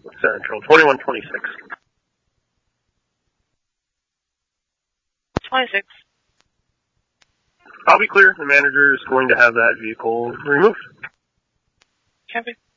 Central, 2126. 26. I'll be clear. The manager is going to have that vehicle removed. Copy.